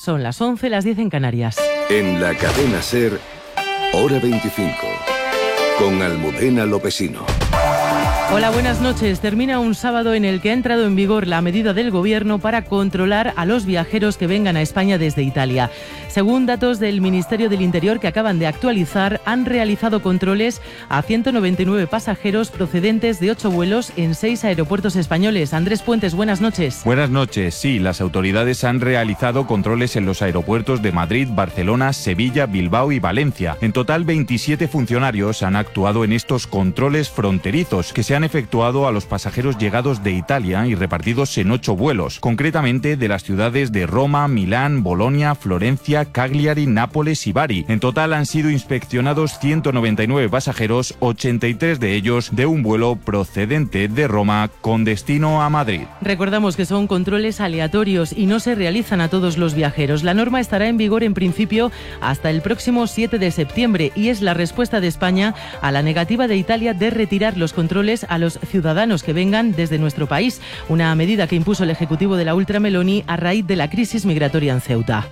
Son las 11, las 10 en Canarias. En la cadena SER, Hora 25, con Almudena Lopesino. Hola, buenas noches. Termina un sábado en el que ha entrado en vigor la medida del Gobierno para controlar a los viajeros que vengan a España desde Italia. Según datos del Ministerio del Interior que acaban de actualizar, han realizado controles a 199 pasajeros procedentes de 8 vuelos en 6 aeropuertos españoles. Andrés Puentes, buenas noches. Buenas noches. Sí, las autoridades han realizado controles en los aeropuertos de Madrid, Barcelona, Sevilla, Bilbao y Valencia. En total, 27 funcionarios han actuado en estos controles fronterizos que se han efectuado a los pasajeros llegados de Italia y repartidos en 8 vuelos, concretamente de las ciudades de Roma, Milán, Bolonia, Florencia, Cagliari, Nápoles y Bari. En total han sido inspeccionados 199 pasajeros, 83 de ellos de un vuelo procedente de Roma con destino a Madrid. Recordamos que son controles aleatorios y no se realizan a todos los viajeros. La norma estará en vigor en principio hasta el próximo 7 de septiembre y es la respuesta de España a la negativa de Italia de retirar los controles a los ciudadanos que vengan desde nuestro país, una medida que impuso el Ejecutivo de la Ultra Meloni a raíz de la crisis migratoria en Ceuta.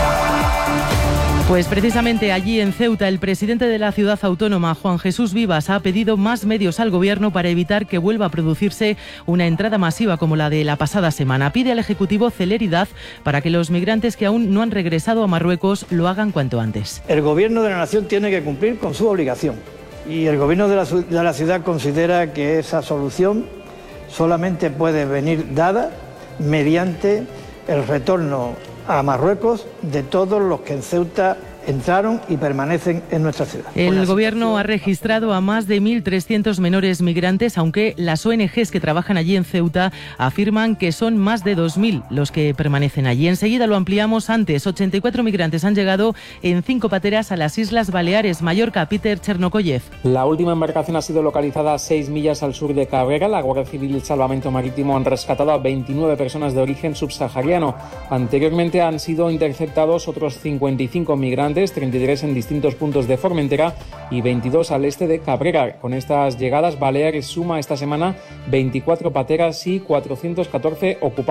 Pues precisamente allí en Ceuta, el presidente de la ciudad autónoma, Juan Jesús Vivas, ha pedido más medios al Gobierno para evitar que vuelva a producirse una entrada masiva como la de la pasada semana. Pide al Ejecutivo celeridad para que los migrantes que aún no han regresado a Marruecos lo hagan cuanto antes. El Gobierno de la Nación tiene que cumplir con su obligación y el Gobierno de la ciudad considera que esa solución solamente puede venir dada mediante el retorno a Marruecos de todos los que en Ceuta entraron y permanecen en nuestra ciudad. El Gobierno ha registrado a más de 1.300 menores migrantes, aunque las ONGs que trabajan allí en Ceuta afirman que son más de 2.000 los que permanecen allí. Enseguida lo ampliamos. Antes, 84 migrantes han llegado en 5 pateras a las Islas Baleares. Mallorca, Peter Chernokoyev. La última embarcación ha sido localizada a 6 millas al sur de Cabrera. La Guardia Civil y el Salvamento Marítimo han rescatado a 29 personas de origen subsahariano. Anteriormente han sido interceptados otros 55 migrantes, 33 en distintos puntos de Formentera y 22 al este de Cabrera. Con estas llegadas, Baleares suma esta semana 24 pateras y 414 ocupantes.